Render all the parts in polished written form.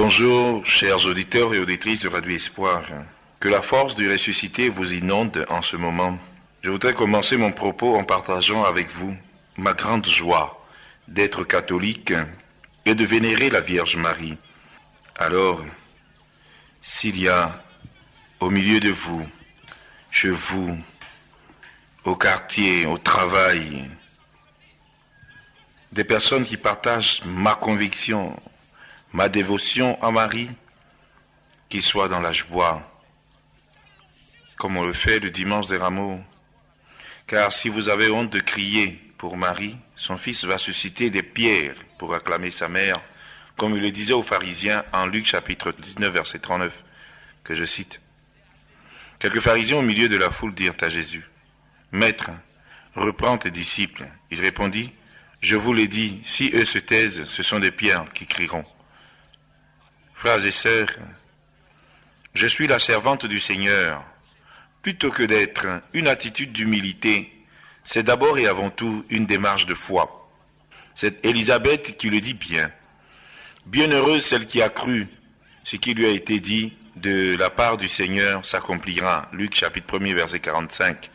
Bonjour, chers auditeurs et auditrices de Radio Espoir. Que la force du ressuscité vous inonde en ce moment. Je voudrais commencer mon propos en partageant avec vous ma grande joie d'être catholique et de vénérer la Vierge Marie. Alors, s'il y a au milieu de vous, chez vous, au quartier, au travail, des personnes qui partagent ma conviction, ma dévotion à Marie, qu'ils soient dans la joie, comme on le fait le dimanche des Rameaux. Car si vous avez honte de crier pour Marie, son fils va susciter des pierres pour acclamer sa mère, comme il le disait aux pharisiens en Luc chapitre 19, verset 39, que je cite. Quelques pharisiens au milieu de la foule dirent à Jésus, « Maître, reprends tes disciples. » Il répondit, « Je vous l'ai dit, si eux se taisent, ce sont des pierres qui crieront. » Frères et sœurs, je suis la servante du Seigneur. Plutôt que d'être une attitude d'humilité, c'est d'abord et avant tout une démarche de foi. C'est Élisabeth qui le dit bien. Bienheureuse celle qui a cru, ce qui lui a été dit de la part du Seigneur s'accomplira. Luc chapitre 1er verset 45.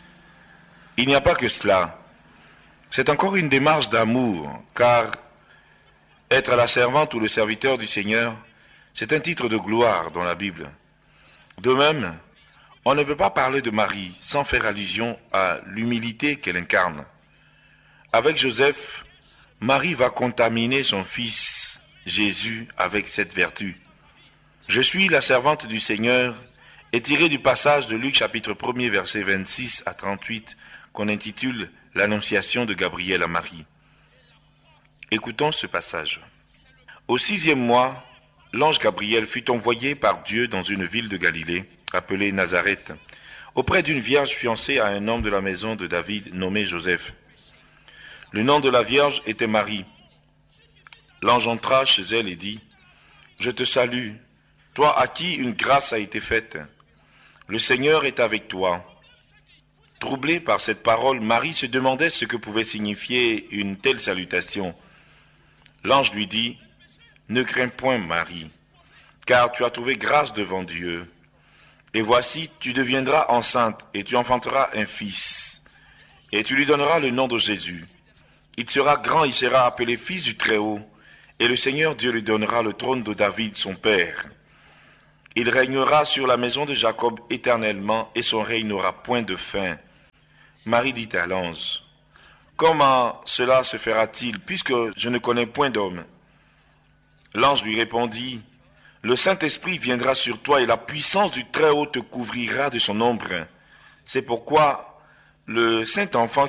Il n'y a pas que cela. C'est encore une démarche d'amour, car être la servante ou le serviteur du Seigneur, c'est un titre de gloire dans la Bible. De même, on ne peut pas parler de Marie sans faire allusion à l'humilité qu'elle incarne. Avec Joseph, Marie va contaminer son fils Jésus avec cette vertu. Je suis la servante du Seigneur est tiré du passage de Luc chapitre 1er verset 26 à 38 qu'on intitule l'Annonciation de Gabriel à Marie. Écoutons ce passage. Au 6e mois, l'ange Gabriel fut envoyé par Dieu dans une ville de Galilée, appelée Nazareth, auprès d'une vierge fiancée à un homme de la maison de David nommé Joseph. Le nom de la vierge était Marie. L'ange entra chez elle et dit, « Je te salue, toi à qui une grâce a été faite. Le Seigneur est avec toi. » Troublée par cette parole, Marie se demandait ce que pouvait signifier une telle salutation. L'ange lui dit, « Ne crains point, Marie, car tu as trouvé grâce devant Dieu. Et voici, tu deviendras enceinte et tu enfanteras un fils. Et tu lui donneras le nom de Jésus. Il sera grand, il sera appelé fils du Très-Haut. Et le Seigneur Dieu lui donnera le trône de David, son père. Il régnera sur la maison de Jacob éternellement et son règne n'aura point de fin. » Marie dit à l'ange, « Comment cela se fera-t-il puisque je ne connais point d'homme ?» L'ange lui répondit, « Le Saint-Esprit viendra sur toi et la puissance du Très-Haut te couvrira de son ombre. C'est pourquoi le Saint-Enfant